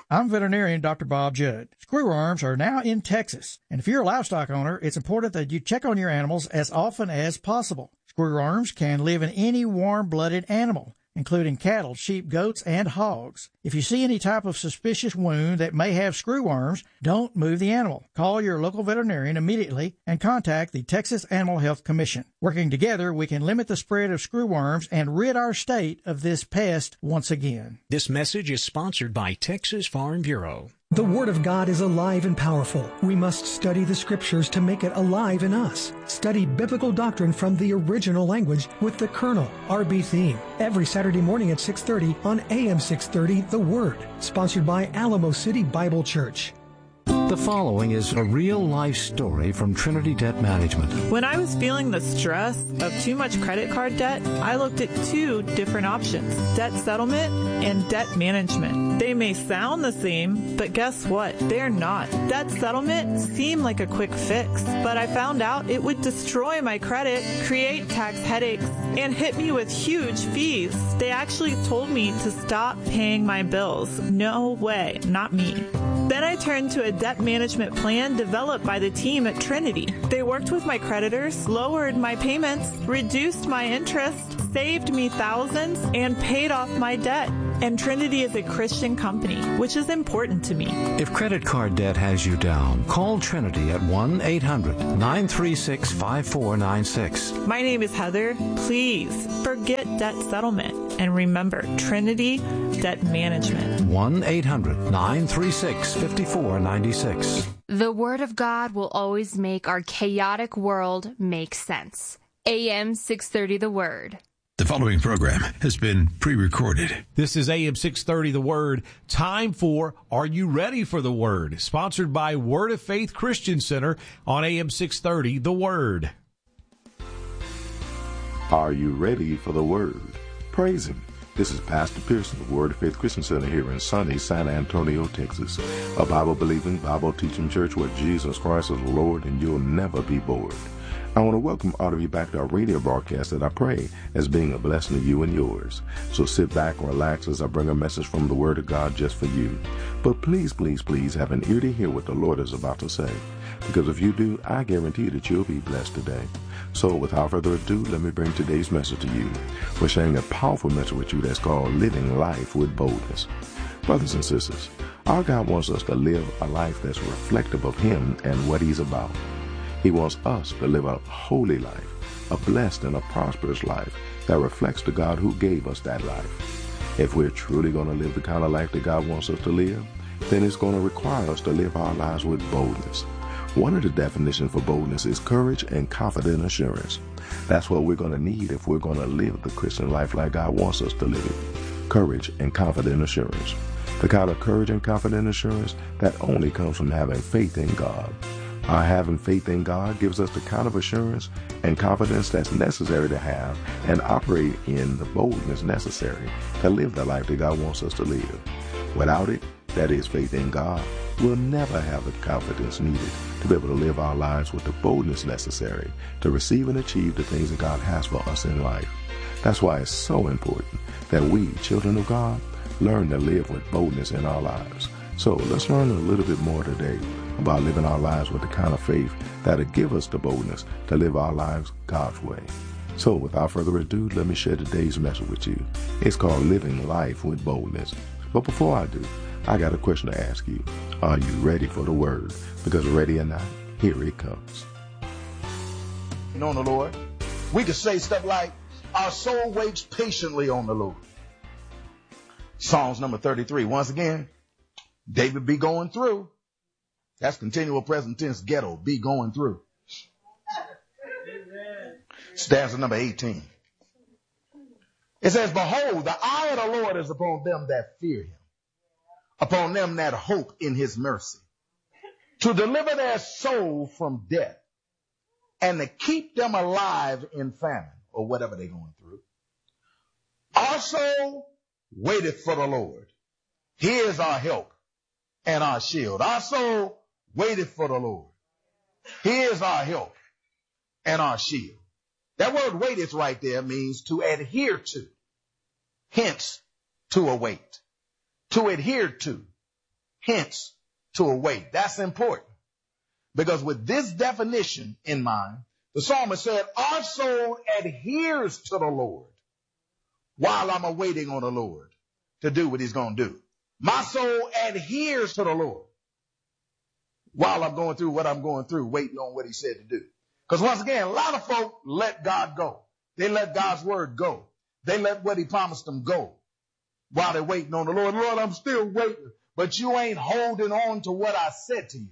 I'm veterinarian Dr. Bob Judd. Screwworms are now in Texas, and if you're a livestock owner, it's important that you check on your animals as often as possible. Screwworms can live in any warm-blooded animal, including cattle, sheep, goats, and hogs. If you see any type of suspicious wound that may have screwworms, don't move the animal. Call your local veterinarian immediately and contact the Texas Animal Health Commission. Working together, we can limit the spread of screwworms and rid our state of this pest once again. This message is sponsored by Texas Farm Bureau. The Word of God is alive and powerful. We must study the Scriptures to make it alive in us. Study biblical doctrine from the original language with the Colonel, RB Theme, every Saturday morning at 6:30 on AM 630, The Word, sponsored by Alamo City Bible Church. The following is a real-life story from Trinity Debt Management. When I was feeling the stress of too much credit card debt, I looked at two different options, debt settlement and debt management. They may sound the same, but guess what? They're not. Debt settlement seemed like a quick fix, but I found out it would destroy my credit, create tax headaches, and hit me with huge fees. They actually told me to stop paying my bills. No way, not me. Then I turned to a debt management plan developed by the team at Trinity. They worked with my creditors, lowered my payments, reduced my interest, saved me thousands, and paid off my debt. And Trinity is a Christian company, which is important to me. If credit card debt has you down, call Trinity at 1-800-936-5496. My name is Heather. Please forget debt settlement and remember Trinity Debt Management. 1-800-936-5496. The Word of God will always make our chaotic world make sense. AM 630 The Word. The following program has been pre-recorded. This is AM 630 The Word. Time for Are You Ready for the Word? Sponsored by Word of Faith Christian Center on AM 630 The Word. Are you ready for the Word? Praise Him. This is Pastor Pearson of Word of Faith Christian Center here in sunny San Antonio, Texas. A Bible-believing, Bible-teaching church where Jesus Christ is Lord and you'll never be bored. I want to welcome all of you back to our radio broadcast that I pray as being a blessing to you and yours. So sit back and relax as I bring a message from the Word of God just for you. But please, please, please have an ear to hear what the Lord is about to say. Because if you do, I guarantee that you'll be blessed today. So without further ado, let me bring today's message to you. We're sharing a powerful message with you that's called Living Life with Boldness. Brothers and sisters, our God wants us to live a life that's reflective of Him and what He's about. He wants us to live a holy life, a blessed and a prosperous life that reflects the God who gave us that life. If we're truly going to live the kind of life that God wants us to live, then it's going to require us to live our lives with boldness. One of the definitions for boldness is courage and confident assurance. That's what we're going to need if we're going to live the Christian life like God wants us to live it. Courage and confident assurance. The kind of courage and confident assurance that only comes from having faith in God. Our having faith in God gives us the kind of assurance and confidence that's necessary to have and operate in the boldness necessary to live the life that God wants us to live. Without it, that is faith in God, we'll never have the confidence needed to be able to live our lives with the boldness necessary to receive and achieve the things that God has for us in life. That's why it's so important that we, children of God, learn to live with boldness in our lives. So let's learn a little bit more today about living our lives with the kind of faith that'll give us the boldness to live our lives God's way. So without further ado, let me share today's message with you. It's called Living Life with Boldness. But before I do, I got a question to ask you. Are you ready for the Word? Because ready or not, here it comes. On the Lord, we could say stuff like, our soul waits patiently on the Lord. Psalms number 33. Once again, David be going through. That's continual present tense ghetto, be going through. Stanza number 18. It says, behold, the eye of the Lord is upon them that fear Him, upon them that hope in His mercy, to deliver their soul from death, and to keep them alive in famine, or whatever they're going through. Our soul waiteth for the Lord. He is our help and our shield. Our soul waiteth for the Lord. He is our help and our shield. That word waiteth right there means to adhere to, hence to await, to adhere to, hence to await. That's important. Because with this definition in mind, the psalmist said, our soul adheres to the Lord while I'm awaiting on the Lord to do what he's going to do. My soul adheres to the Lord while I'm going through what I'm going through, waiting on what he said to do. Because once again, a lot of folk let God go. They let God's word go. They let what he promised them go while they're waiting on the Lord. Lord, I'm still waiting. But you ain't holding on to what I said to you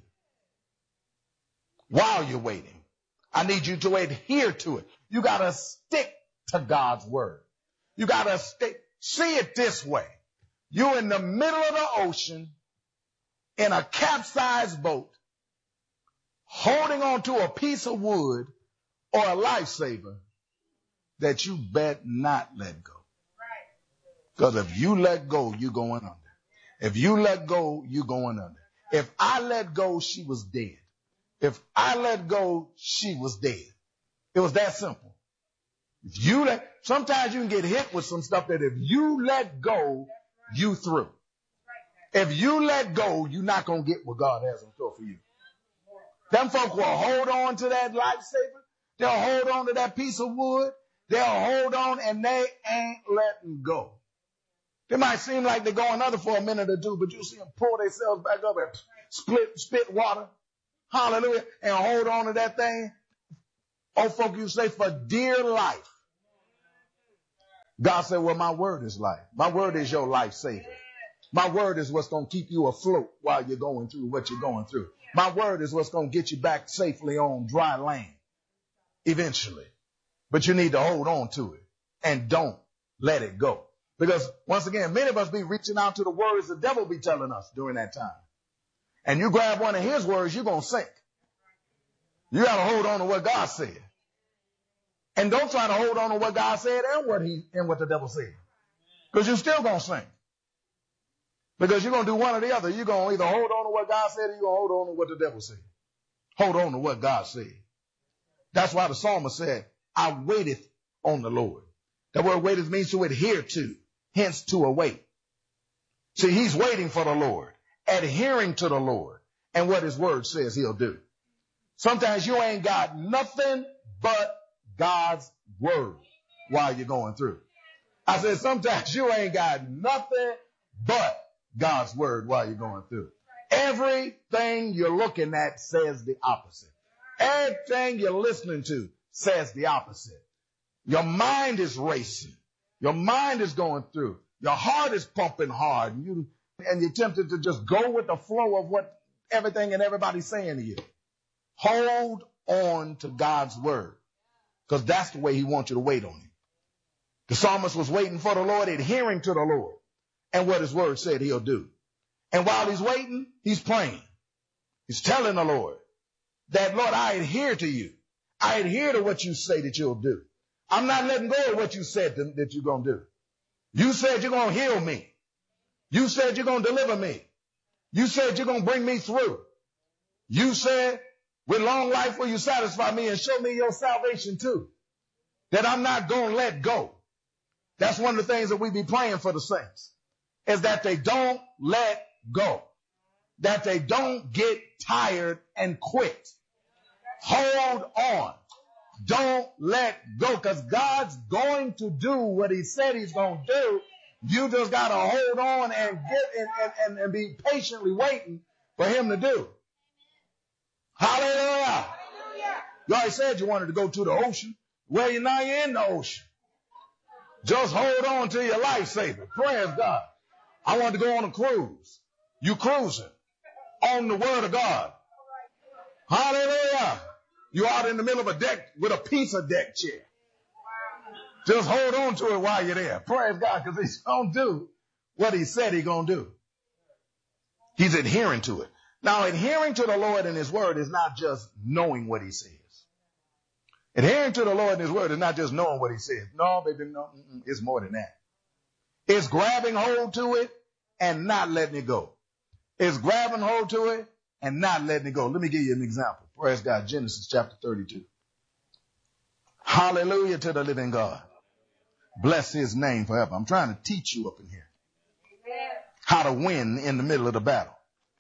while you're waiting. I need you to adhere to it. You got to stick to God's word. You got to see it this way. You're in the middle of the ocean in a capsized boat, holding on to a piece of wood or a lifesaver that you bet not let go. Because if you let go, you're going under. If you let go, you're going under. If I let go, she was dead. If I let go, she was dead. It was that simple. If you sometimes you can get hit with some stuff that if you let go, you through. If you let go, you're not going to get what God has in store for you. Them folk will hold on to that lifesaver. They'll hold on to that piece of wood. They'll hold on and they ain't letting go. They might seem like they're going under for a minute or two, but you see them pull themselves back up and spit water. Hallelujah. And hold on to that thing. Oh, folk, you say for dear life. God said, well, my word is life. My word is your life saver. My word is what's going to keep you afloat while you're going through what you're going through. My word is what's going to get you back safely on dry land eventually. But you need to hold on to it and don't let it go. Because once again, many of us be reaching out to the words the devil be telling us during that time. And you grab one of his words, you're going to sink. You got to hold on to what God said. And don't try to hold on to what God said and what the devil said. Because you're still going to sink. Because you're going to do one or the other. You're going to either hold on to what God said or you're going to hold on to what the devil said. Hold on to what God said. That's why the psalmist said, I waiteth on the Lord. That word waiteth means to adhere to, hence to await. See, he's waiting for the Lord, adhering to the Lord, and what his word says he'll do. Sometimes you ain't got nothing but God's word while you're going through. I said, sometimes you ain't got nothing but God's word while you're going through. Everything you're looking at says the opposite. Everything you're listening to says the opposite. Your mind is racing. Your mind is going through. Your heart is pumping hard. And you're tempted to just go with the flow of what everything and everybody's saying to you. Hold on to God's word. Because that's the way he wants you to wait on him. The psalmist was waiting for the Lord, adhering to the Lord and what his word said he'll do. And while he's waiting, he's praying. He's telling the Lord that, Lord, I adhere to you. I adhere to what you say that you'll do. I'm not letting go of what you said that you're going to do. You said you're going to heal me. You said you're going to deliver me. You said you're going to bring me through. You said with long life will you satisfy me and show me your salvation too. That I'm not going to let go. That's one of the things that we be praying for the saints, is that they don't let go, that they don't get tired and quit. Hold on. Don't let go, because God's going to do what he said he's going to do. You just got to hold on and and be patiently waiting for him to do. Hallelujah. You already said you wanted to go to the ocean. Well, now you're in the ocean. Just hold on to your lifesaver. Praise God. I want to go on a cruise. You cruising on the word of God. Hallelujah. You're out in the middle of a deck with a piece of deck chair. Just hold on to it while you're there. Praise God, because he's going to do what he said he's going to do. He's adhering to it. Now, adhering to the Lord and his word is not just knowing what he says. Adhering to the Lord and his word is not just knowing what he says. No, baby, no. It's more than that. It's grabbing hold to it and not letting it go. It's grabbing hold to it and not letting it go. Let me give you an example. Praise God. Genesis chapter 32. Hallelujah to the living God. Bless his name forever. I'm trying to teach you up in here how to win in the middle of the battle.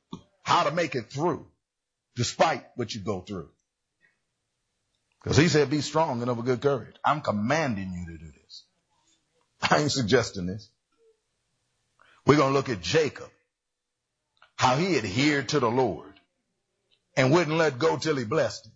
how to make it through despite what you go through. Because he said, be strong and of a good courage. I'm commanding you to do this. I ain't suggesting this. We're going to look at Jacob, how he adhered to the Lord and wouldn't let go till he blessed him.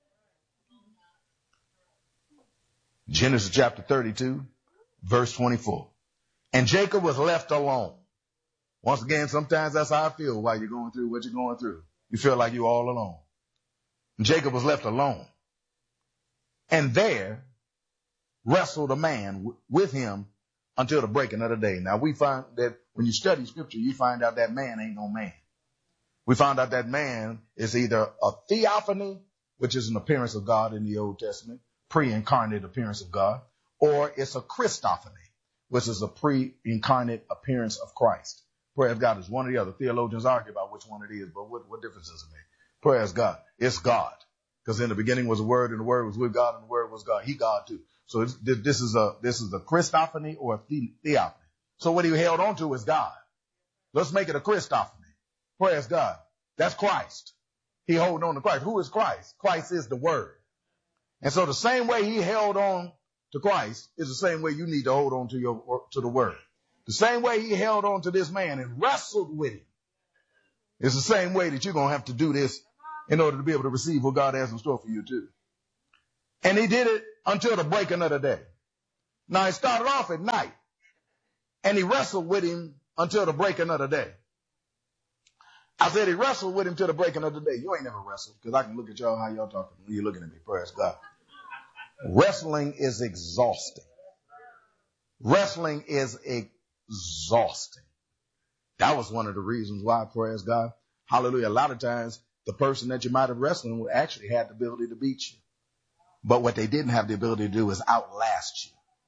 Genesis chapter 32, verse 24. And Jacob was left alone. Once again, sometimes that's how I feel while you're going through what you're going through. You feel like you're all alone. And Jacob was left alone. And there wrestled a man with him until the breaking of the day. Now we find that when you study scripture, you find out that man ain't no man. We found out that man is either a theophany, which is an appearance of God in the Old Testament, pre-incarnate appearance of God, or it's a Christophany, which is a pre-incarnate appearance of Christ. Praise God is one or the other. Theologians argue about which one it is, but what difference does it make? Praise God. It's God. Because in the beginning was a word, and the word was with God, and the word was God. He God too. So this is a Christophany or a theophany. So what he held on to is God. Let's make it a Christophany. Praise God. That's Christ. He held on to Christ. Who is Christ? Christ is the word. And so the same way he held on to Christ is the same way you need to hold on to the word. The same way he held on to this man and wrestled with him is the same way that you're going to have to do this in order to be able to receive what God has in store for you too. And he did it until the breaking of the day. Now he started off at night and he wrestled with him until the breaking of the day. I said he wrestled with him till the breaking of the day. You ain't never wrestled, because I can look at y'all how y'all talking when you're looking at me. Praise God. Wrestling is exhausting. Wrestling is exhausting. That was one of the reasons why, praise God, hallelujah, a lot of times the person that you might have wrestling with actually had the ability to beat you. But what they didn't have the ability to do is outlast you.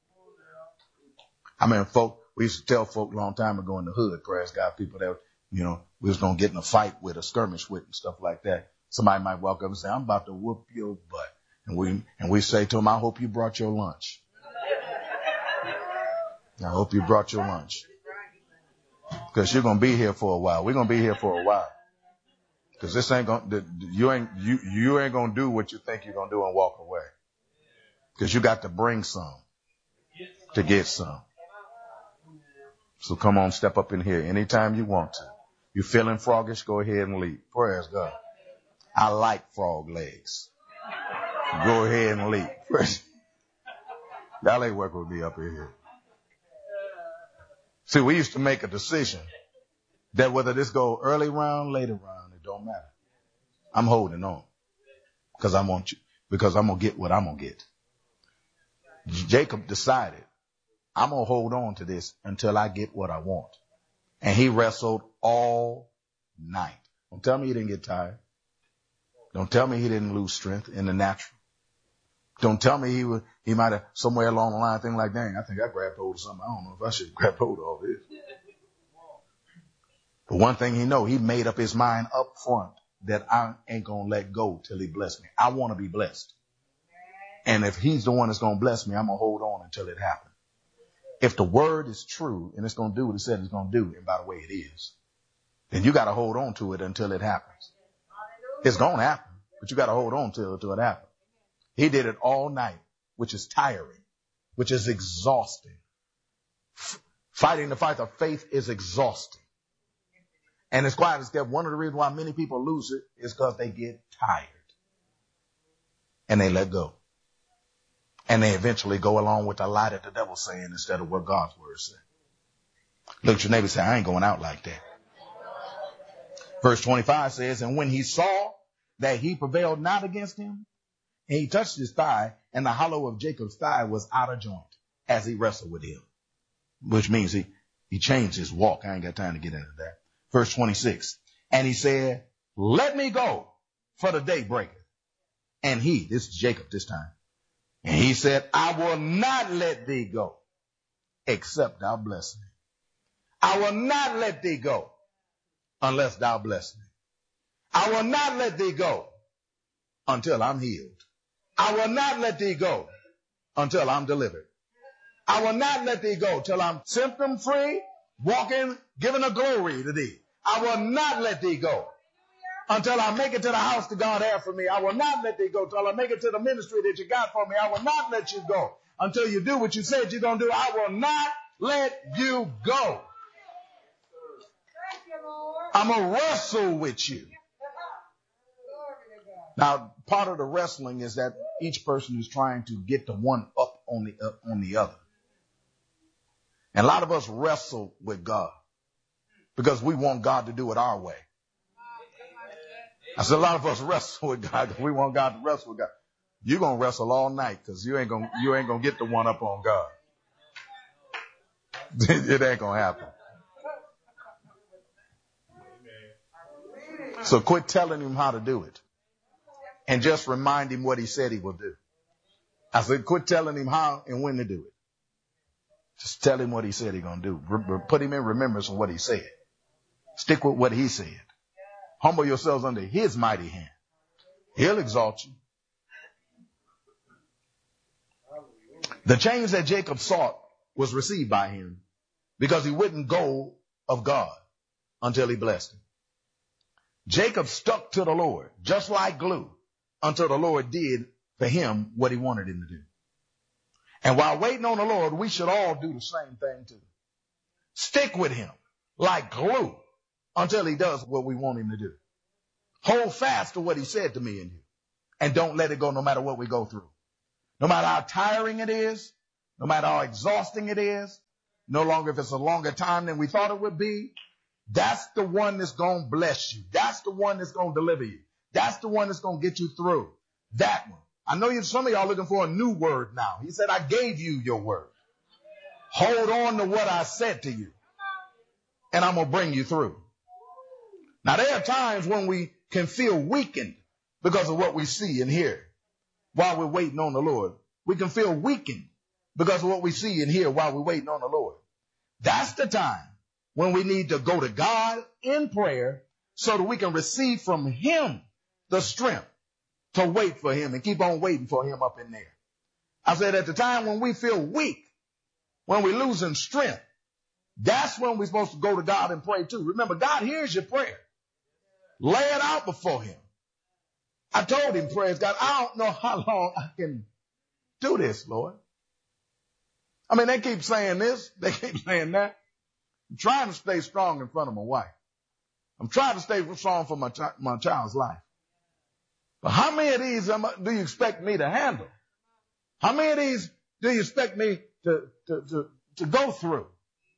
I mean, we used to tell folk a long time ago in the hood, praise God, people that, we was going to get in a fight with, a skirmish with and stuff like that. Somebody might walk up and say, I'm about to whoop your butt. And we say to them, I hope you brought your lunch. I hope you brought your lunch. Because you're going to be here for a while. We're going to be here for a while. Because this ain't going you ain't going to do what you think you're going to do and walk away. Because you got to bring some to get some. So come on, step up in here anytime you want to. You feeling froggish, go ahead and leap. Praise God. I like frog legs. Go ahead and leap. Y'all ain't work with me up in here. See, we used to make a decision that whether this go early round, later round, it don't matter. I'm holding on because I want you, because I'm going to get what I'm going to get. Jacob decided, I'm going to hold on to this until I get what I want. And he wrestled all night. Don't tell me he didn't get tired. Don't tell me he didn't lose strength in the natural. Don't tell me he might have somewhere along the line think like, dang, I think I grabbed hold of something. I don't know if I should grab hold of all this. But one thing he made up his mind up front that I ain't going to let go till he bless me. I want to be blessed. And if he's the one that's going to bless me, I'm going to hold on until it happens. If the word is true and it's going to do what it said it's going to do, and by the way it is, then you got to hold on to it until it happens. It's going to happen, but you got to hold on till it happens. He did it all night, which is tiring, which is exhausting. Fighting the fight of faith is exhausting. And it's quiet as kept. One of the reasons why many people lose it is because they get tired and they let go. And they eventually go along with the lie that the devil's saying instead of what God's word said. Look at your neighbor and say, I ain't going out like that. Verse 25 says, and when he saw that he prevailed not against him, and he touched his thigh, and the hollow of Jacob's thigh was out of joint as he wrestled with him. Which means he changed his walk. I ain't got time to get into that. Verse 26. And he said, let me go, for the day breaketh. And this is Jacob this time. And he said, I will not let thee go, except thou bless me. I will not let thee go unless thou bless me. I will not let thee go until I'm healed. I will not let thee go until I'm delivered. I will not let thee go till I'm symptom free, walking, giving a glory to thee. I will not let thee go until I make it to the house that God has for me. I will not let thee go till I make it to the ministry that you got for me. I will not let you go until you do what you said you're going to do. I will not let you go. I'm going to wrestle with you. Now, part of the wrestling is that each person is trying to get the one up on the other. And a lot of us wrestle with God because we want God to do it our way. I said a lot of us wrestle with God because we want God to wrestle with God. You're going to wrestle all night because you ain't going to get the one up on God. It ain't going to happen. So quit telling him how to do it. And just remind him what he said he will do. I said, quit telling him how and when to do it. Just tell him what he said he's going to do. Put him in remembrance of what he said. Stick with what he said. Humble yourselves under his mighty hand. He'll exalt you. The change that Jacob sought was received by him because he wouldn't go of God until he blessed him. Jacob stuck to the Lord just like glue until the Lord did for him what he wanted him to do. And while waiting on the Lord, we should all do the same thing too. Stick with him like glue until he does what we want him to do. Hold fast to what he said to me and you. And don't let it go no matter what we go through. No matter how tiring it is, no matter how exhausting it is, no longer if it's a longer time than we thought it would be, that's the one that's going to bless you. That's the one that's going to deliver you. That's the one that's going to get you through. That one. I know some of y'all looking for a new word now. He said, I gave you your word. Hold on to what I said to you. And I'm going to bring you through. Now, there are times when we can feel weakened because of what we see and hear while we're waiting on the Lord. We can feel weakened because of what we see and hear while we're waiting on the Lord. That's the time when we need to go to God in prayer so that we can receive from him the strength to wait for him and keep on waiting for him up in there. I said at the time when we feel weak, when we're losing strength, that's when we're supposed to go to God and pray too. Remember, God hears your prayer. Lay it out before him. I told him, praise God, I don't know how long I can do this, Lord. I mean, they keep saying this. They keep saying that. I'm trying to stay strong in front of my wife. I'm trying to stay strong for my child's life. But how many of these do you expect me to handle? How many of these do you expect me to go through?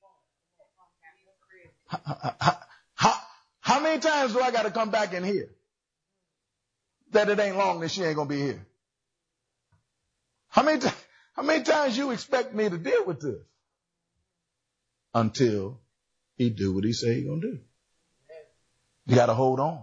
How many times do I got to come back in here that it ain't long that she ain't going to be here? How many times you expect me to deal with this? Until he do what he say he going to do. You got to hold on.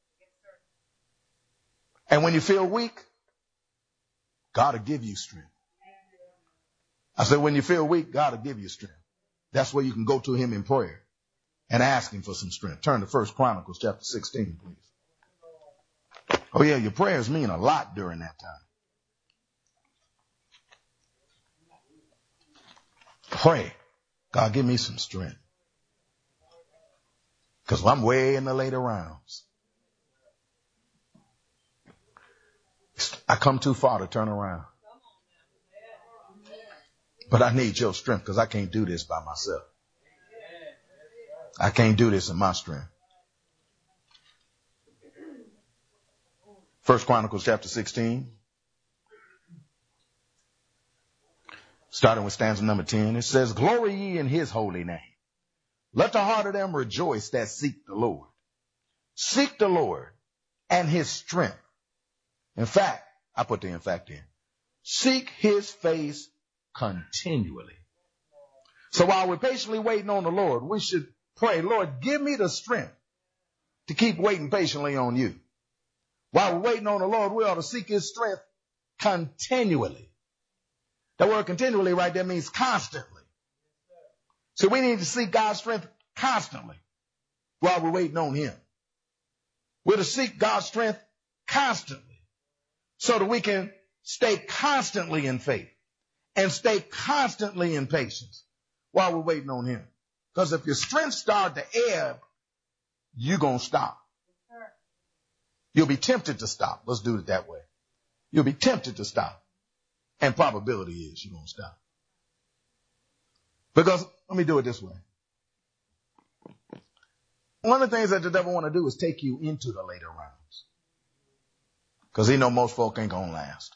And when you feel weak, God will give you strength. I said, when you feel weak, God will give you strength. That's where you can go to him in prayer and ask him for some strength. Turn to 1 Chronicles chapter 16, please. Oh yeah, your prayers mean a lot during that time. Pray. God, give me some strength. Because I'm way in the later rounds. I come too far to turn around. But I need your strength because I can't do this by myself. I can't do this in my strength. 1 Chronicles chapter 16. Starting with stanza number 10. It says, glory ye in his holy name. Let the heart of them rejoice that seek the Lord. Seek the Lord and his strength. In fact, I put the in fact in. Seek his face continually. So while we're patiently waiting on the Lord, we should pray, Lord, give me the strength to keep waiting patiently on you. While we're waiting on the Lord, we ought to seek his strength continually. That word continually right there means constantly. So we need to seek God's strength constantly while we're waiting on him. We're to seek God's strength constantly so that we can stay constantly in faith and stay constantly in patience while we're waiting on him. Because if your strength starts to ebb, you're going to stop. You'll be tempted to stop. Let's do it that way. You'll be tempted to stop. And probability is you're going to stop. Because, let me do it this way. One of the things that the devil want to do is take you into the later rounds. Because he know most folk ain't going to last.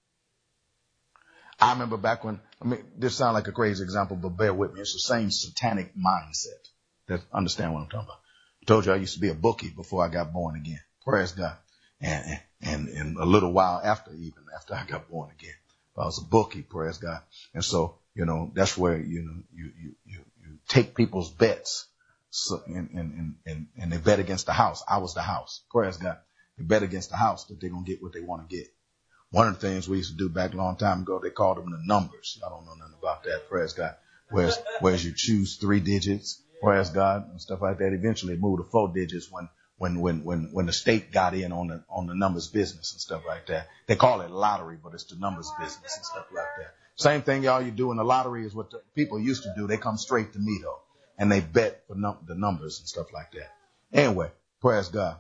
I remember back when, this sounds like a crazy example, but bear with me. It's the same satanic mindset. That understand what I'm talking about. I told you I used to be a bookie before I got born again. Praise God. And a little while after I got born again, I was a bookie, praise God. And so, that's where, you take people's bets. So, and they bet against the house. I was the house. Praise God. They bet against the house that they're going to get what they want to get. One of the things we used to do back a long time ago, they called them the numbers. I don't know nothing about that. Praise God. Whereas you choose 3 digits, praise God, and stuff like that. Eventually it moved to 4 digits when the state got in on the numbers business and stuff like that. They call it lottery, but it's the numbers business and stuff like that. Same thing y'all you do in the lottery is what the people used to do. They come straight to me though. And they bet for the numbers and stuff like that. Anyway, praise God.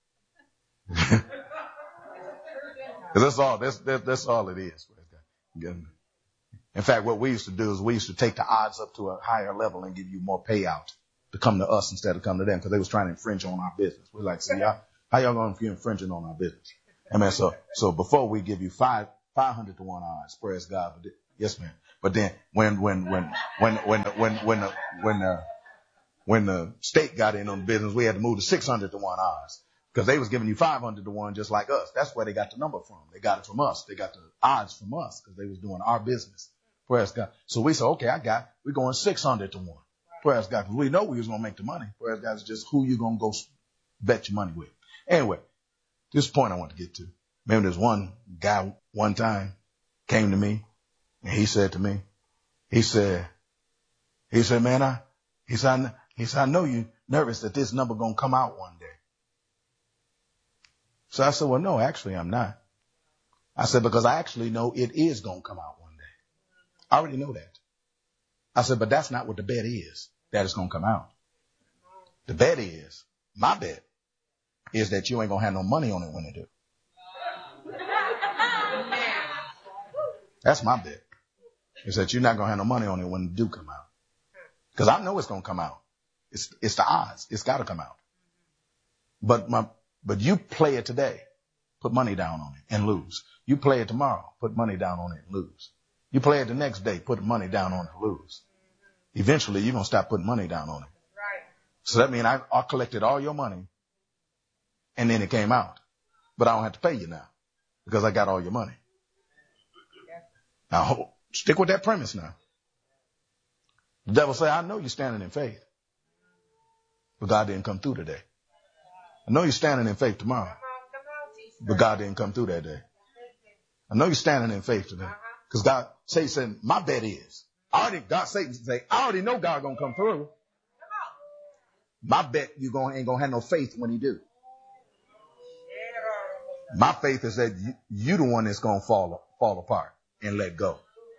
That's all it is. In fact, what we used to do is we used to take the odds up to a higher level and give you more payout to come to us instead of come to them because they was trying to infringe on our business. We're like, see, how y'all going to be infringing on our business? I mean, so before we give you 500 to 1 odds, praise God. But yes, ma'am. But then when the state got in on the business, we had to move to 600 to 1 odds because they was giving you 500 to 1 just like us. That's where they got the number from. They got it from us. They got the odds from us because they was doing our business. Praise God. So we said, okay, we're going 600 to 1. Praise God. Because we know we was going to make the money. Praise God. It's just who you going to go bet your money with. Anyway, this point I want to get to. Remember there's one guy one time came to me and he said to me, he said, man, I know you nervous that this number going to come out one day. So I said, well, no, actually I'm not. I said, because I actually know it is going to come out one day. I already know that. I said, but that's not what the bet is, that it's going to come out. The bet is, my bet is that you ain't going to have no money on it when it do. That's my bet. Is that you're not going to have no money on it when it do come out. Because I know it's going to come out. It's the odds. It's got to come out. But you play it today, put money down on it and lose. You play it tomorrow, put money down on it and lose. You play it the next day, put money down on it and lose. Eventually, you're going to stop putting money down on it. Right. So that means I collected all your money and then it came out. But I don't have to pay you now because I got all your money. Now, stick with that premise now. The devil say, I know you're standing in faith, but God didn't come through today. I know you're standing in faith tomorrow, but God didn't come through that day. I know you're standing in faith today because God said, my bet is, Satan say, I already know God gonna come through. My bet you ain't gonna have no faith when he do. My faith is that you the one that's gonna fall apart and let go.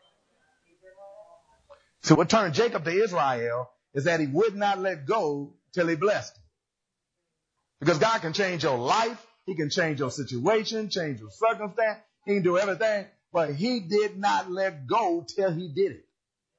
So what turned Jacob to Israel is that he would not let go till he blessed him. Because God can change your life. He can change your situation, change your circumstance. He can do everything. But he did not let go till he did it.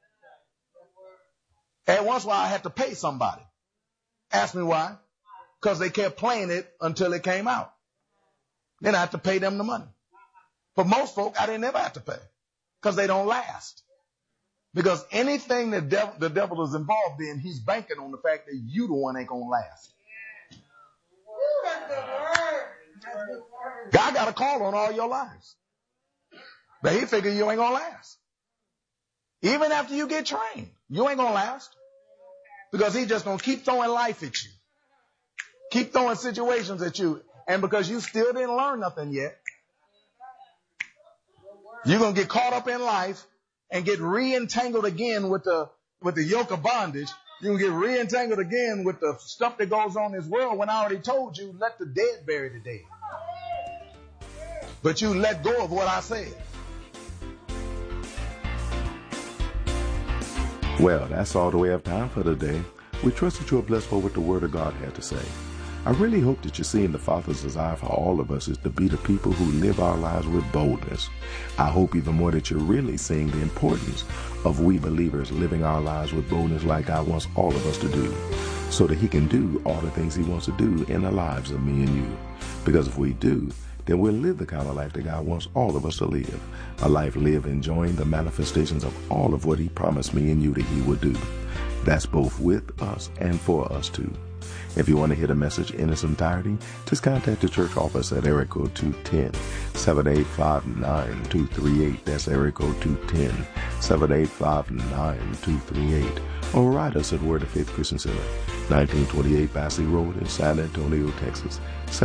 And once in a while I had to pay somebody. Ask me why? Because they kept playing it until it came out. Then I had to pay them the money. But most folk, I didn't ever have to pay. Because they don't last. Because anything the devil is involved in, he's banking on the fact that you the one ain't going to last. God got a call on all your lives. But he figured you ain't going to last. Even after you get trained, you ain't going to last. Because he's just going to keep throwing life at you. Keep throwing situations at you. And because you still didn't learn nothing yet, you're going to get caught up in life and get re-entangled again with the yoke of bondage. You're going to get re-entangled again with the stuff that goes on in this world when I already told you, let the dead bury the dead. But you let go of what I said. Well, that's all the way we have time for today. We trust that you are blessed by what the Word of God had to say. I really hope that you're seeing the Father's desire for all of us is to be the people who live our lives with boldness. I hope even more that you're really seeing the importance of we believers living our lives with boldness like God wants all of us to do, so that he can do all the things he wants to do in the lives of me and you. Because if we do, then we'll live the kind of life that God wants all of us to live. A life lived enjoying the manifestations of all of what he promised me and you that he would do. That's both with us and for us too. If you want to hear the message in its entirety, just contact the church office at area code 210-785-9238. That's area code 210-785-9238. Or write us at Word of Faith Christian Center, 1928 Bassey Road in San Antonio, Texas,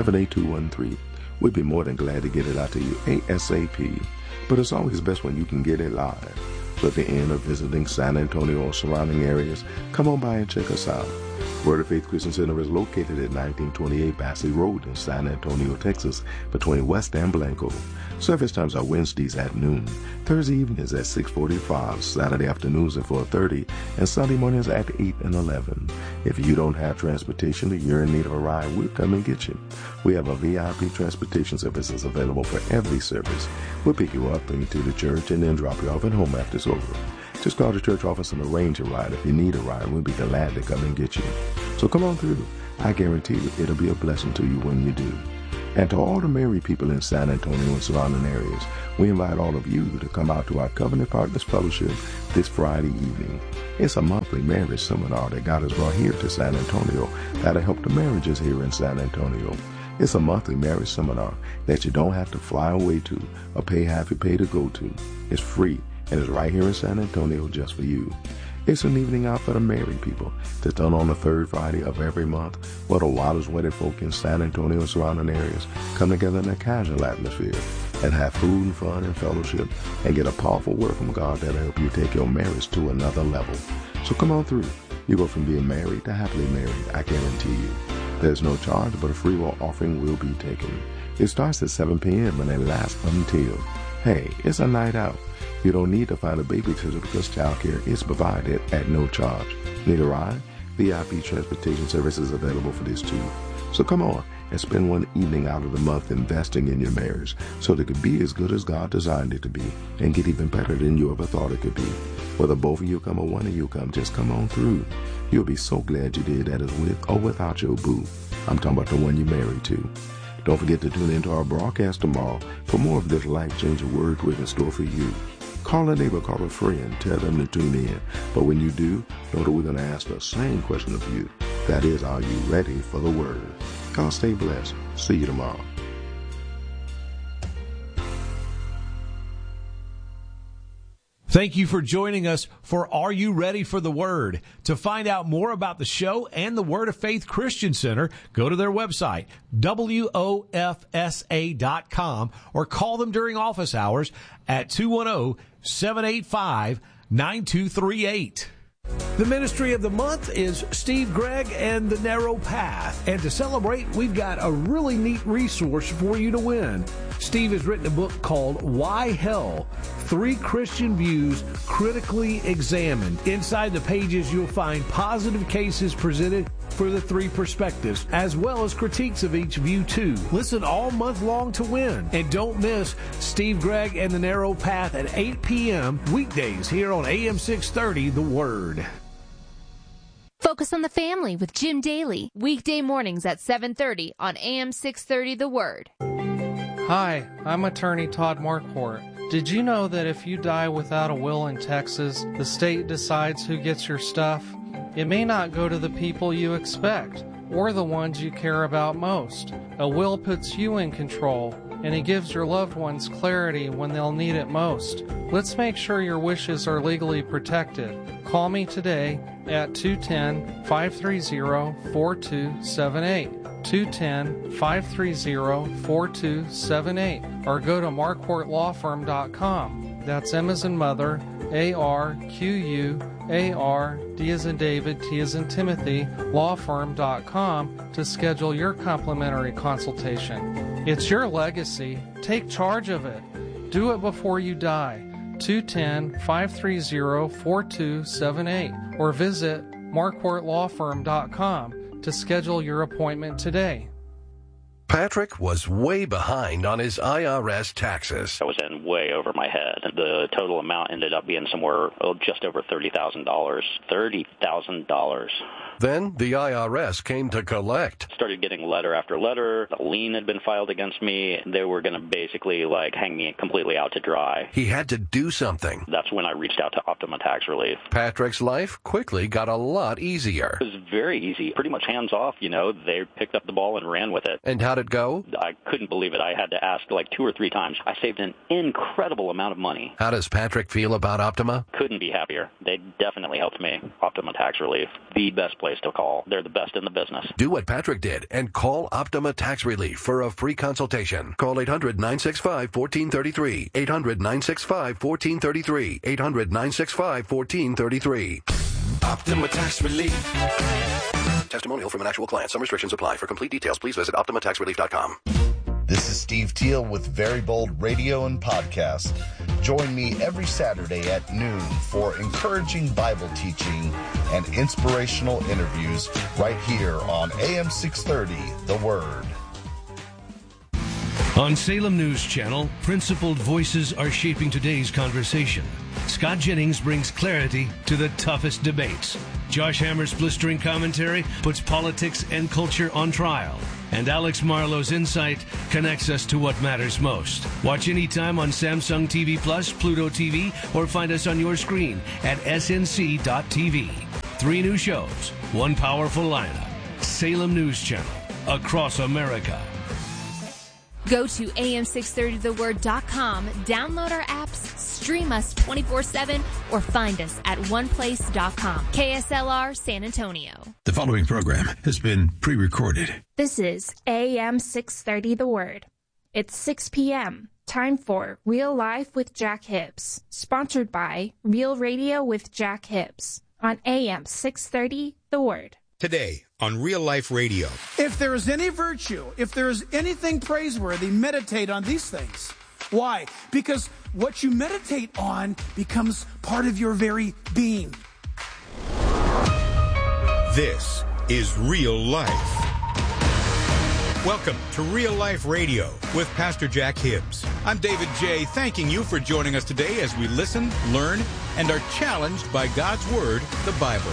78213. We'd be more than glad to get it out to you ASAP. But it's always best when you can get it live. So if you're in or visiting San Antonio or surrounding areas, come on by and check us out. Word of Faith Christian Center is located at 1928 Bassey Road in San Antonio, Texas, between West and Blanco. Service times are Wednesdays at noon, Thursday evenings at 6:45, Saturday afternoons at 4:30, and Sunday mornings at 8 and 11. If you don't have transportation or you're in need of a ride, we'll come and get you. We have a VIP transportation services available for every service. We'll pick you up, bring you to the church, and then drop you off at home after it's over. Just call the church office and arrange a ride. If you need a ride, we'll be glad to come and get you. So come on through. I guarantee you it'll be a blessing to you when you do. And to all the married people in San Antonio and surrounding areas, we invite all of you to come out to our Covenant Partners Fellowship this Friday evening. It's a monthly marriage seminar that God has brought here to San Antonio that'll help the marriages here in San Antonio. It's a monthly marriage seminar that you don't have to fly away to or pay half you pay to go to. It's free. And it's right here in San Antonio just for you. It's an evening out for the married people that's done on the third Friday of every month, where the wildest wedded folk in San Antonio and surrounding areas come together in a casual atmosphere and have food and fun and fellowship and get a powerful word from God that'll help you take your marriage to another level. So come on through. You go from being married to happily married, I guarantee you. There's no charge, but a free will offering will be taken. It starts at 7 p.m. and it lasts until. Hey, it's a night out. You don't need to find a babysitter because childcare is provided at no charge. Need a ride? VIP transportation service is available for this too. So come on and spend one evening out of the month investing in your marriage so that it could be as good as God designed it to be and get even better than you ever thought it could be. Whether both of you come or one of you come, just come on through. You'll be so glad you did, that is with or without your boo. I'm talking about the one you're married to. Don't forget to tune into our broadcast tomorrow for more of this life-changing word we've in store for you. Call a neighbor, call a friend, tell them to tune in. But when you do, know that we're going to ask the same question of you. That is, are you ready for the word? God, stay blessed. See you tomorrow. Thank you for joining us for Are You Ready for the Word? To find out more about the show and the Word of Faith Christian Center, go to their website, WOFSA.com, or call them during office hours at 210-785-9238. The ministry of the month is Steve Gregg and the Narrow Path. And to celebrate, we've got a really neat resource for you to win. Steve has written a book called Why Hell? 3 Christian Views Critically Examined. Inside the pages, you'll find positive cases presented for the 3 perspectives, as well as critiques of each view too. Listen all month long to win. And don't miss Steve Gregg and the Narrow Path at 8 p.m. weekdays here on AM 630, The Word. Focus on the Family with Jim Daly. Weekday mornings at 7:30 on AM 630 The Word. Hi, I'm attorney Todd Marquardt. Did you know that if you die without a will in Texas, the state decides who gets your stuff? It may not go to the people you expect, or the ones you care about most. A will puts you in control, and it gives your loved ones clarity when they'll need it most. Let's make sure your wishes are legally protected. Call me today at 210-530-4278. 210-530-4278, or go to marquartlawfirm.com. That's M as in mother, A-R-Q-U-A-R, D as in David, T as in Timothy, lawfirm.com to schedule your complimentary consultation. It's your legacy. Take charge of it. Do it before you die. 210-530-4278, or visit marquartlawfirm.com. to schedule your appointment today. Patrick was way behind on his IRS taxes. I was in way over my head. The total amount ended up being somewhere just over $30,000. $30,000. Then the IRS came to collect. Started getting letter after letter. A lien had been filed against me. They were going to basically hang me completely out to dry. He had to do something. That's when I reached out to Optima Tax Relief. Patrick's life quickly got a lot easier. It was very easy. Pretty much hands off, They picked up the ball and ran with it. And how did it go? I couldn't believe it. I had to ask 2 or 3 times. I saved an incredible amount of money. How does Patrick feel about Optima? Couldn't be happier. They definitely helped me. Optima Tax Relief, the best place to call. They're the best in the business. Do what Patrick did and call Optima Tax Relief for a free consultation. Call 800-965-1433. 800-965-1433. 800-965-1433. Optima Tax Relief. Testimonial from an actual client. Some restrictions apply. For complete details, please visit OptimaTaxRelief.com. This is Steve Teal with Very Bold Radio and Podcast. Join me every Saturday at noon for encouraging Bible teaching and inspirational interviews right here on AM 630, The Word. On Salem News Channel, principled voices are shaping today's conversation. Scott Jennings brings clarity to the toughest debates. Josh Hammer's blistering commentary puts politics and culture on trial. And Alex Marlowe's insight connects us to what matters most. Watch anytime on Samsung TV Plus, Pluto TV, or find us on your screen at snc.tv. 3 new shows, 1 powerful lineup. Salem News Channel, across America. Go to am630theword.com, download our apps, stream us 24/7, or find us at oneplace.com. KSLR San Antonio. The following program has been pre-recorded. This is AM 630 The Word. It's 6 p.m. Time for Real Life with Jack Hibbs, sponsored by Real Radio with Jack Hibbs on AM 630 The Word. Today on Real Life Radio. If there is any virtue, if there is anything praiseworthy, meditate on these things. Why? Because what you meditate on becomes part of your very being. This is Real Life. Welcome to Real Life Radio with Pastor Jack Hibbs. I'm David J., thanking you for joining us today as we listen, learn, and are challenged by God's Word, the Bible.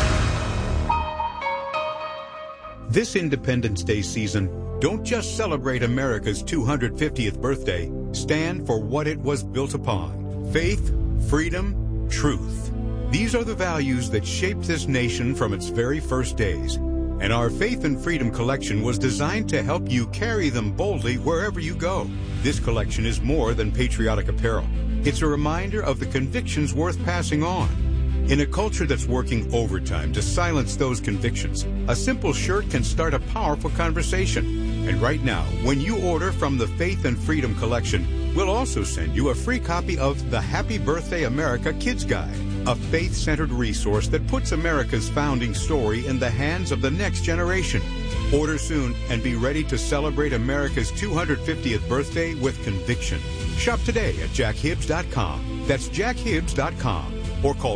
This Independence Day season, don't just celebrate America's 250th birthday. Stand for what it was built upon. Faith, freedom, truth. These are the values that shaped this nation from its very first days. And our Faith and Freedom collection was designed to help you carry them boldly wherever you go. This collection is more than patriotic apparel. It's a reminder of the convictions worth passing on. In a culture that's working overtime to silence those convictions, a simple shirt can start a powerful conversation. And right now, when you order from the Faith and Freedom collection, we'll also send you a free copy of the Happy Birthday America Kids Guide, a faith-centered resource that puts America's founding story in the hands of the next generation. Order soon and be ready to celebrate America's 250th birthday with conviction. Shop today at jackhibbs.com. That's jackhibbs.com. Or call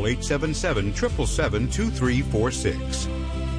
877-777-2346.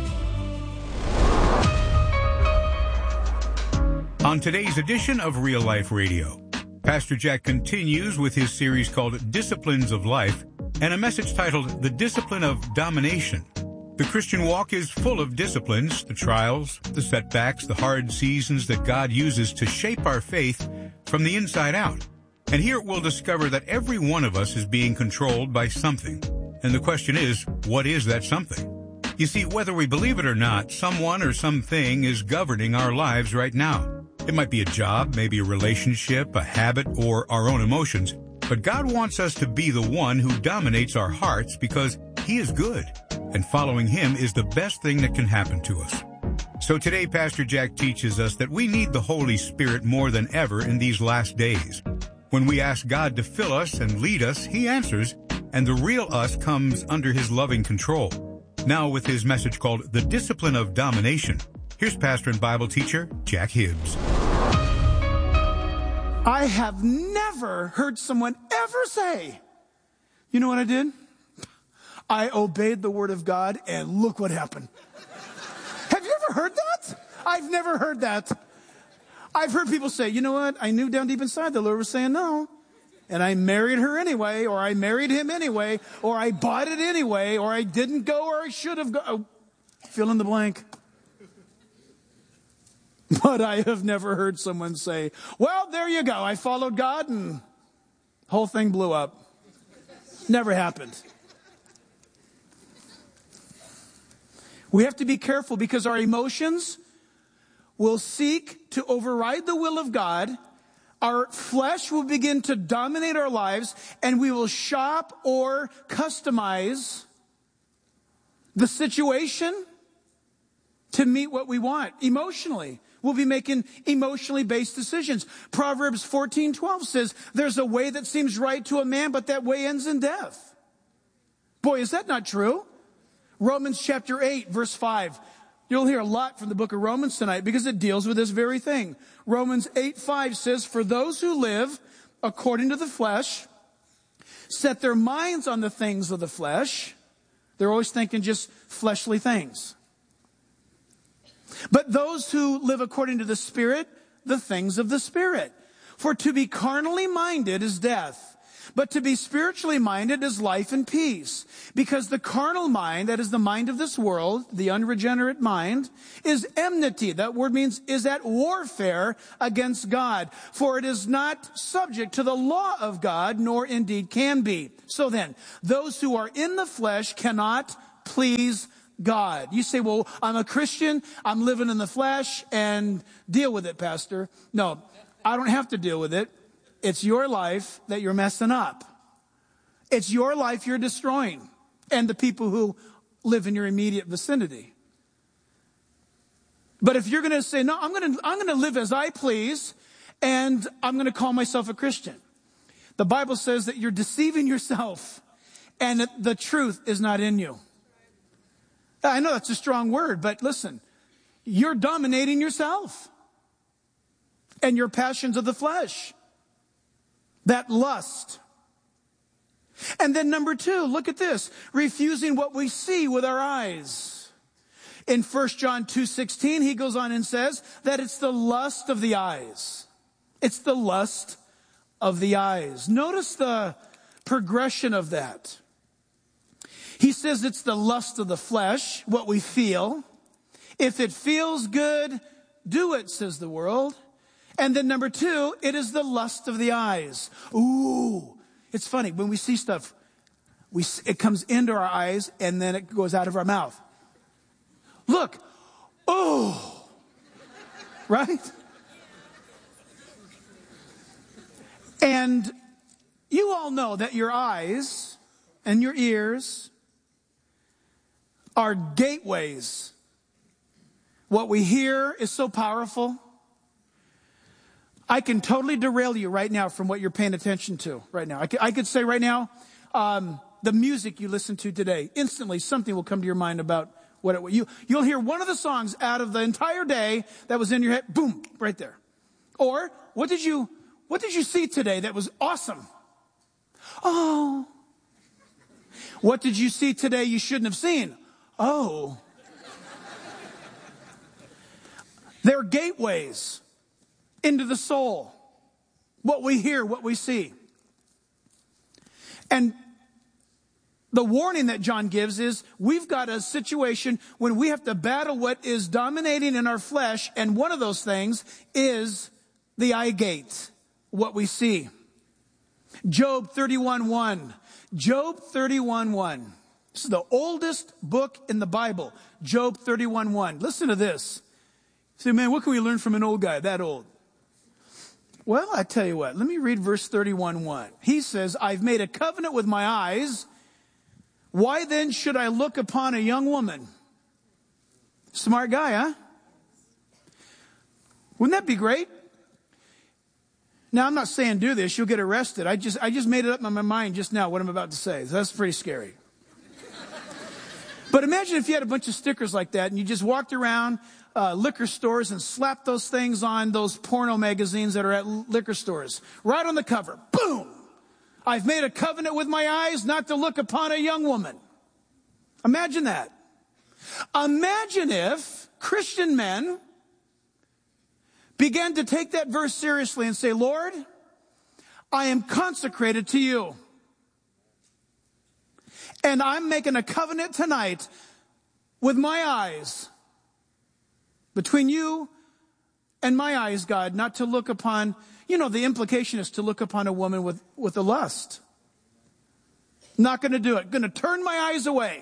On today's edition of Real Life Radio, Pastor Jack continues with his series called Disciplines of Life and a message titled The Discipline of Domination. The Christian walk is full of disciplines, the trials, the setbacks, the hard seasons that God uses to shape our faith from the inside out. And here we'll discover that every one of us is being controlled by something. And the question is, what is that something? You see, whether we believe it or not, someone or something is governing our lives right now. It might be a job, maybe a relationship, a habit, or our own emotions. But God wants us to be the one who dominates our hearts because He is good. And following Him is the best thing that can happen to us. So today, Pastor Jack teaches us that we need the Holy Spirit more than ever in these last days. When we ask God to fill us and lead us, He answers, and the real us comes under His loving control. Now with his message called The Discipline of Domination, here's pastor and Bible teacher Jack Hibbs. I have never heard someone ever say, you know what I did? I obeyed the word of God, and look what happened. Have you heard that? I've never heard that. I've heard people say, you know what? I knew down deep inside the Lord was saying no. And I married her anyway, or I married him anyway, or I bought it anyway, or I didn't go, or I should have gone. Fill in the blank. But I have never heard someone say, well, there you go. I followed God and the whole thing blew up. Never happened. We have to be careful because our emotions will seek to override the will of God. Our flesh will begin to dominate our lives, and we will shop or customize the situation to meet what we want emotionally. We'll be making emotionally based decisions. Proverbs 14:12 says, there's a way that seems right to a man, but that way ends in death. Boy, is that not true? Romans chapter 8, verse 5. You'll hear a lot from the book of Romans tonight because it deals with this very thing. Romans 8:5 says, for those who live according to the flesh, set their minds on the things of the flesh. They're always thinking just fleshly things. But those who live according to the Spirit, the things of the Spirit. For to be carnally minded is death, but to be spiritually minded is life and peace. Because the carnal mind, that is the mind of this world, the unregenerate mind, is enmity. That word means is at warfare against God. For it is not subject to the law of God, nor indeed can be. So then, those who are in the flesh cannot please God. You say, well, I'm a Christian, I'm living in the flesh, and deal with it, Pastor. No, I don't have to deal with it. It's your life that you're messing up. It's your life you're destroying, and the people who live in your immediate vicinity. But if you're going to say, no, I'm going to live as I please, and I'm going to call myself a Christian, the Bible says that you're deceiving yourself, and that the truth is not in you. I know that's a strong word, but listen, you're dominating yourself and your passions of the flesh, that lust. And then number 2, look at this, refusing what we see with our eyes. In 1 John 2:16, he goes on and says that it's the lust of the eyes. It's the lust of the eyes. Notice the progression of that. He says it's the lust of the flesh, what we feel. If it feels good, do it, says the world. And then number 2, it is the lust of the eyes. Ooh, it's funny. When we see stuff, it comes into our eyes and then it goes out of our mouth. Look, oh, right? And you all know that your eyes and your ears are gateways. What we hear is so powerful. I can totally derail you right now from what you're paying attention to right now. I could say right now, the music you listen to today, instantly something will come to your mind about you'll hear one of the songs out of the entire day that was in your head, boom, right there. Or what did you see today that was awesome? Oh. What did you see today you shouldn't have seen? Oh. They're gateways into the soul. What we hear, what we see. And the warning that John gives is we've got a situation when we have to battle what is dominating in our flesh, and one of those things is the eye gate, what we see. Job 31:1. Job 31:1. This is the oldest book in the Bible. Job 31:1. Listen to this. You say, man, what can we learn from an old guy that old? Well, I tell you what. Let me read verse 31:1. He says, I've made a covenant with my eyes. Why then should I look upon a young woman? Smart guy, huh? Wouldn't that be great? Now, I'm not saying do this. You'll get arrested. I just made it up in my mind just now what I'm about to say. So that's pretty scary. But imagine if you had a bunch of stickers like that and you just walked around liquor stores and slapped those things on those porno magazines that are at liquor stores. Right on the cover. Boom! I've made a covenant with my eyes not to look upon a young woman. Imagine that. Imagine if Christian men began to take that verse seriously and say, Lord, I am consecrated to you. And I'm making a covenant tonight with my eyes, between you and my eyes, God, not to look upon, the implication is to look upon a woman with a lust. Not going to do it. Going to turn my eyes away.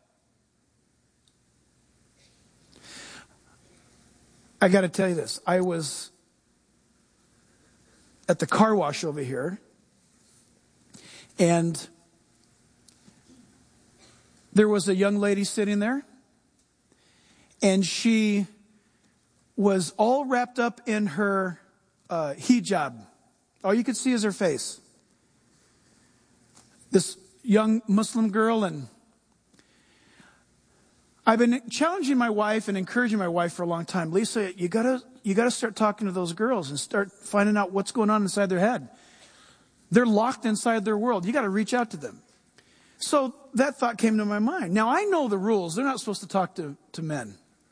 I got to tell you this. I was at the car wash over here, and there was a young lady sitting there, and she was all wrapped up in her hijab. All you could see is her face. This young Muslim girl, and I've been challenging my wife and encouraging my wife for a long time. Lisa, you gotta start talking to those girls and start finding out what's going on inside their head. They're locked inside their world. You got to reach out to them. So that thought came to my mind. Now I know the rules. They're not supposed to talk to men.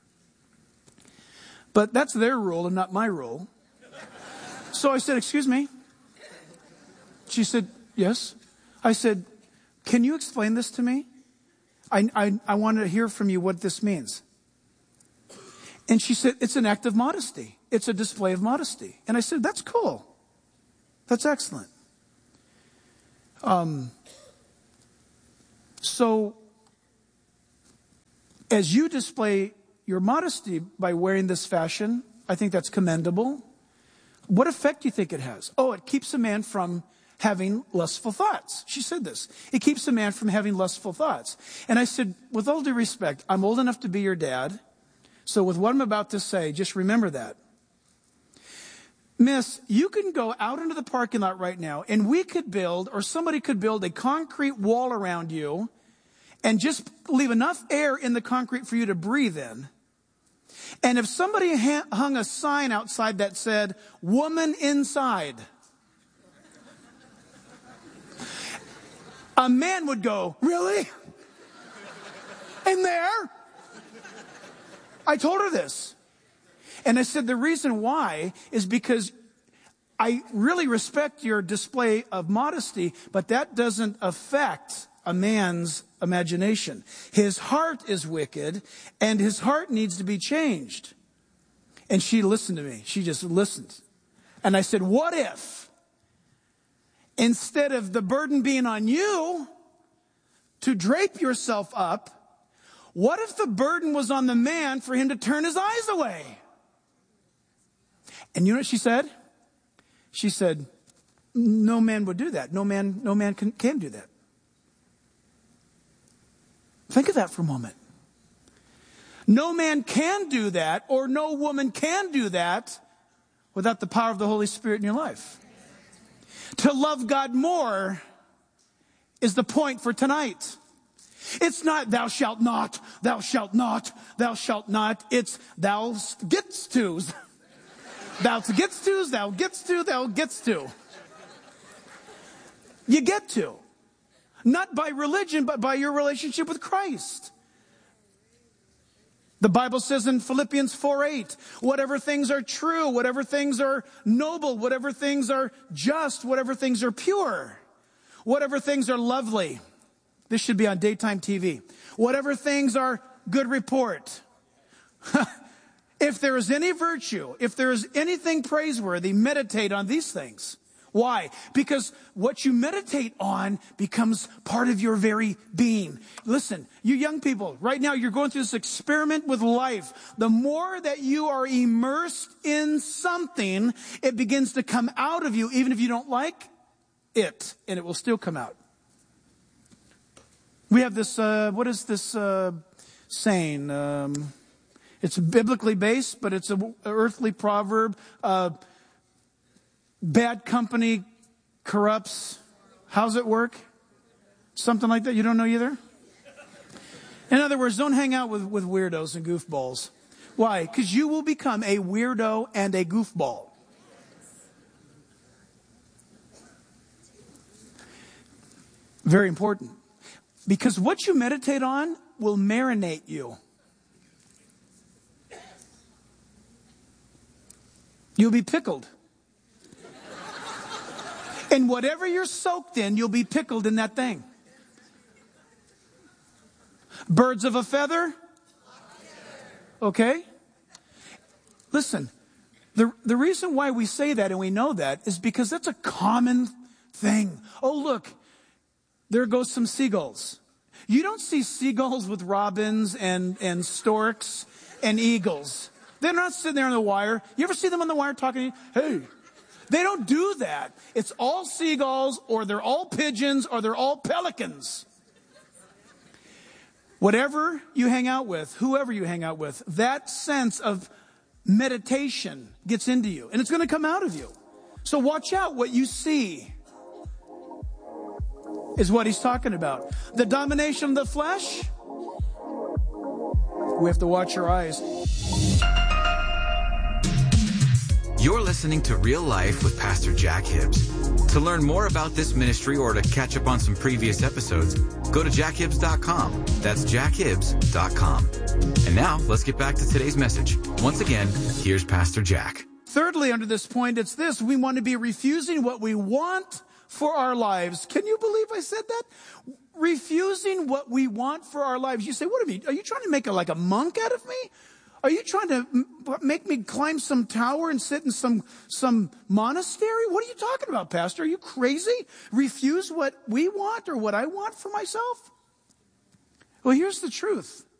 But that's their rule and not my rule. So I said, excuse me. She said, yes. I said, can you explain this to me? I want to hear from you what this means. And she said, it's an act of modesty. It's a display of modesty. And I said, that's cool. That's excellent. So as you display your modesty by wearing this fashion, I think that's commendable. What effect do you think it has? Oh, it keeps a man from having lustful thoughts. She said this. It keeps a man from having lustful thoughts. And I said, with all due respect, I'm old enough to be your dad. So with what I'm about to say, just remember that. Miss, you can go out into the parking lot right now, and we could build, or somebody could build a concrete wall around you and just leave enough air in the concrete for you to breathe in. And if somebody hung a sign outside that said, woman inside, a man would go, really? In there? I told her this. And I said, the reason why is because I really respect your display of modesty, but that doesn't affect a man's imagination. His heart is wicked, and his heart needs to be changed. And she listened to me. She just listened. And I said, what if, instead of the burden being on you to drape yourself up, what if the burden was on the man for him to turn his eyes away? And you know what she said? She said, no man would do that. No man can do that. Think of that for a moment. No man can do that, or no woman can do that without the power of the Holy Spirit in your life. To love God more is the point for tonight. It's not thou shalt not, thou shalt not, thou shalt not. It's thou gets to's. Thou gets to's, thou gets to, thou gets to. You get to. Not by religion, but by your relationship with Christ. The Bible says in Philippians 4:8, whatever things are true, whatever things are noble, whatever things are just, whatever things are pure, whatever things are lovely. This should be on daytime TV. Whatever things are good report. If there is any virtue, if there is anything praiseworthy, meditate on these things. Why? Because what you meditate on becomes part of your very being. Listen, you young people, right now you're going through this experiment with life. The more that you are immersed in something, it begins to come out of you, even if you don't like it, and it will still come out. We have this, what is this saying? It's biblically based, but it's an earthly proverb. Bad company corrupts. How's it work? Something like that? You don't know either? In other words, don't hang out with weirdos and goofballs. Why? Because you will become a weirdo and a goofball. Very important. Because what you meditate on will marinate you. You'll be pickled. And whatever you're soaked in, you'll be pickled in that thing. Birds of a feather? Okay? Listen, the reason why we say that and we know that is because that's a common thing. Oh, look, there goes some seagulls. You don't see seagulls with robins and storks and eagles. They're not sitting there on the wire. You ever see them on the wire talking to you? Hey, they don't do that. It's all seagulls, or they're all pigeons, or they're all pelicans. Whatever you hang out with, whoever you hang out with, that sense of meditation gets into you, and it's going to come out of you. So watch out. What you see is what he's talking about. The domination of the flesh, we have to watch our eyes. You're listening to Real Life with Pastor Jack Hibbs. To learn more about this ministry or to catch up on some previous episodes, go to jackhibbs.com. That's jackhibbs.com. And now, let's get back to today's message. Once again, here's Pastor Jack. Thirdly, under this point, it's this. We want to be refusing what we want for our lives. Can you believe I said that? Refusing what we want for our lives. You say, what are you trying to make a monk out of me? Are you trying to make me climb some tower and sit in some monastery? What are you talking about, Pastor? Are you crazy? Refuse what we want or what I want for myself? Well, here's the truth.